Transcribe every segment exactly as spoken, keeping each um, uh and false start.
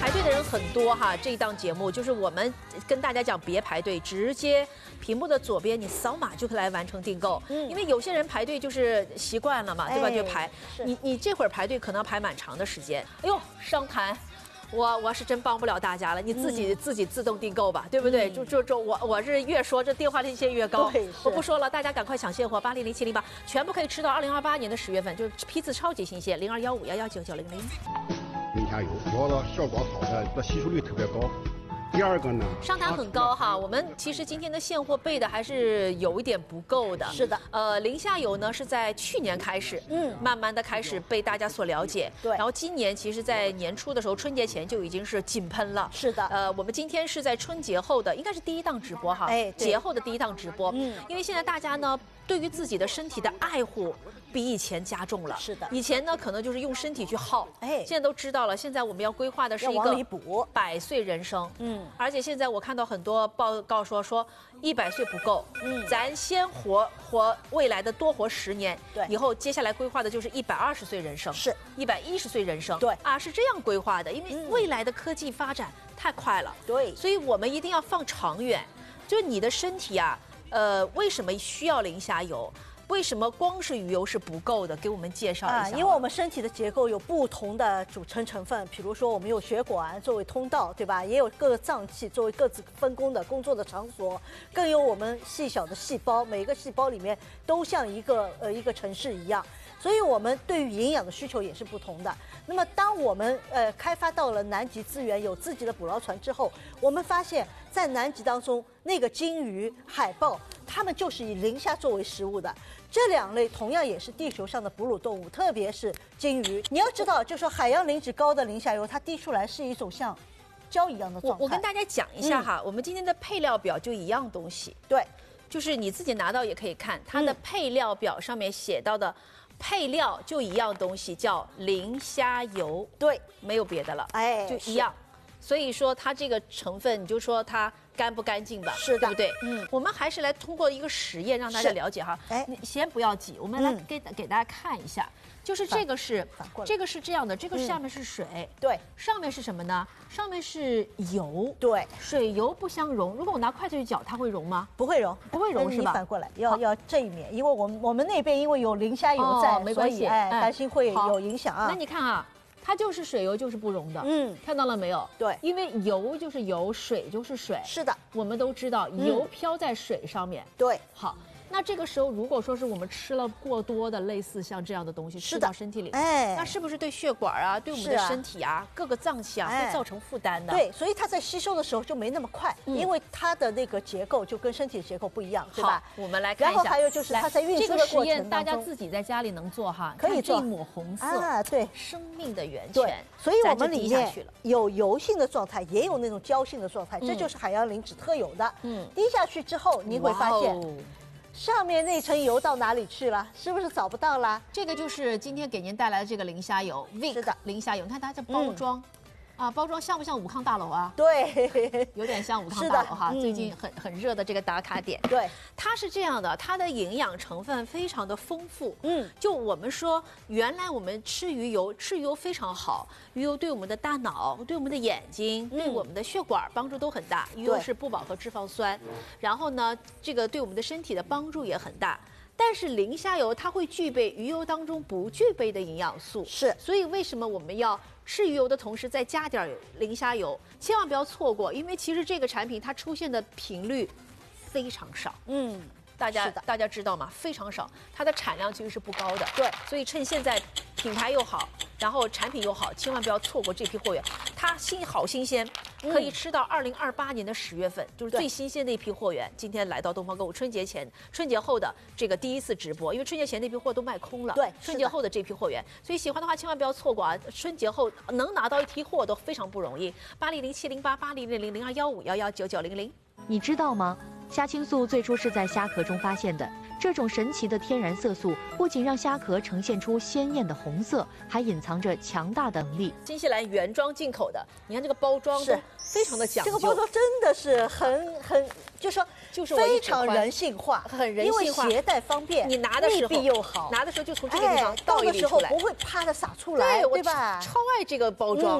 排队的人很多哈，这一档节目就是我们跟大家讲别排队，直接屏幕的左边你扫码就可以来完成订购。嗯，因为有些人排队就是习惯了嘛，对吧？就排。你你这会儿排队可能要排蛮长的时间。哎呦，商谈。 我我是真帮不了大家了，你自己、嗯、自己自动订购吧，对不对？嗯、就就就我我是越说这电话链接越高，我不说了，大家赶快抢现货，八零零七零八全部可以吃到二零二八年的十月份，就是批次超级新鲜，零二幺五幺幺九九零零。 零下油，主要效果好的，这吸收率特别高。 第二个呢， 商谈很高哈，我们其实今天的现货备的还是有一点不够的。 是的， 呃，零下游呢是在去年开始，嗯，慢慢的开始被大家所了解。 对， 然后今年其实，在年初的时候，春节前就已经是井喷了。 是的， 呃，我们今天是在春节后的，应该是第一档直播哈，哎，节后的第一档直播。嗯，因为现在大家呢，对于自己的身体的爱护比以前加重了。 是的， 以前呢可能就是用身体去耗，哎，现在都知道了，现在我们要规划的是一个百岁人生。嗯，而且现在我。 看到很多报告说说一百岁不够，嗯，咱先活活未来的多活十年，对，以后接下来规划的就是一百二十岁人生，是一百一十岁人生，对啊，是这样规划的，因为未来的科技发展太快了，对，所以我们一定要放长远，就是你的身体啊，呃，为什么需要零下游？ 为什么光是鱼油是不够的？给我们介绍一下。啊， 因为我们身体的结构有不同的组成成分，比如说我们有血管作为通道，对吧？也有各个脏器作为各自分工的工作的场所，更有我们细小的细胞，每个细胞里面都像一个呃一个城市一样。 所以，我们对于营养的需求也是不同的。那么，当我们呃开发到了南极资源，有自己的捕捞船之后，我们发现，在南极当中，那个鲸鱼、海豹，它们就是以磷虾作为食物的。这两类同样也是地球上的哺乳动物，特别是鲸鱼。你要知道，就说海洋磷脂高的磷虾油，它滴出来是一种像胶一样的状态。 我我跟大家讲一下哈，嗯、我们今天的配料表就一样东西。 对， 就是你自己拿到也可以看，它的配料表上面写到的。 配料就一样东西，叫磷虾油，对，没有别的了，哎，就一样。所以说它这个成分，你就说它干不干净吧，是的，对不对？嗯，我们还是来通过一个实验让大家了解哈。哎，你先不要挤，我们来给、嗯、给大家看一下，就是这个是这个是这样的，这个下面是水，嗯、对，上面是什么呢？上面是油，对，水油不相溶。如果我拿筷子去搅，它会溶吗？ 不会溶， 不会溶是吧？ 你反过来要要这一面，因为我们我们那边因为有磷虾油在，哦、没关系，哎，担心会有影响啊。 那你看啊。 它就是水油，就是不溶的。嗯，看到了没有？对，因为油就是油，水就是水。是的，我们都知道，油飘在水上面。对，好。 那这个时候，如果说是我们吃了过多的类似像这样的东西吃到身体里，哎，那是不是对血管啊、对我们的身体啊、各个脏器啊会造成负担的？对， 所以它在吸收的时候就没那么快，因为它的那个结构就跟身体的结构不一样，对吧？ 我们来看一下。 然后还有就是它在运输的过程当中， 这个实验大家自己在家里能做哈， 可以做。 这一抹红色啊，对， 生命的源泉。 所以我们里面有油性的状态，也有那种胶性的状态，这就是海洋磷脂特有的。嗯，滴下去之后你会发现。 上面那层油到哪里去了？是不是找不到啦？ 这个就是今天给您带来的这个磷虾油 ，Vic 的磷虾油。你看它这包装，嗯、啊，包装像不像武康大楼啊？ 对， 有点像武康大楼哈。嗯、最近很很热的这个打卡点。对，它是这样的，它的营养成分非常的丰富。嗯，就我们说，原来我们吃鱼油，吃鱼油非常好，鱼油对我们的大脑、对我们的眼睛、嗯、对我们的血管帮助都很大。鱼油是不饱和脂肪酸，然后呢，这个对我们的身体的帮助也很大。 但是磷虾油它会具备鱼油当中不具备的营养素，是，所以为什么我们要吃鱼油的同时再加点磷虾油？千万不要错过，因为其实这个产品它出现的频率非常少，嗯，大家大家知道吗？非常少，它的产量其实是不高的，对，所以趁现在品牌又好，然后产品又好，千万不要错过这批货源，它新好新鲜。 可以吃到二零二八年的十月份，就是最新鲜的一批货源。今天来到东方购物，春节前、春节后的这个第一次直播，因为春节前那批货都卖空了。对，春节后的这批货源，所以喜欢的话千万不要错过啊！春节后能拿到一批货都非常不容易。八零零七零八八零零零零二幺五幺幺九九零零， 你知道吗？虾青素最初是在虾壳中发现的。这种神奇的天然色素不仅让虾壳呈现出鲜艳的红色，还隐藏着强大的能力。 新西兰原装进口的，你看这个包装是非常的讲究。 这个包装真的是很很，就说就是非常人性化， 很人性化， 因为携带方便， 你拿的时候密闭又好， 拿的时候就从这个地方倒一粒出来， 到的时候不会啪的洒出来，对吧？ 超爱这个包装。嗯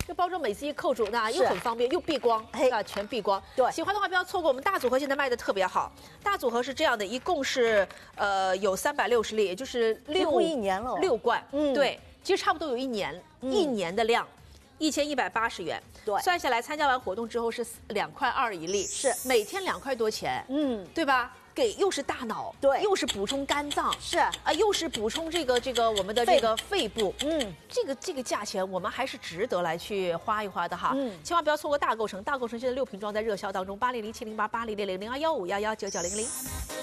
这包装每次一扣住，那又很方便，又避光，啊，全避光。 对， 喜欢的话不要错过，我们大组合现在卖的特别好。大组合是这样的，一共是呃有三百六十粒，也就是六一年了， 六罐。嗯，对，其实差不多有一年，一年的量。一千一百八十元， 对， 算下来参加完活动之后是两块二一粒， 是每天两块多钱， 嗯， 对吧？给又是大脑， 对， 又是补充肝脏， 是啊，又是补充这个这个我们的这个肺部，嗯，这个这个价钱我们还是值得来去花一花的哈，嗯，千万不要错过大购城，大购城现在六瓶装在热销当中，八零零七零八八零零零零二幺五幺幺九九零零。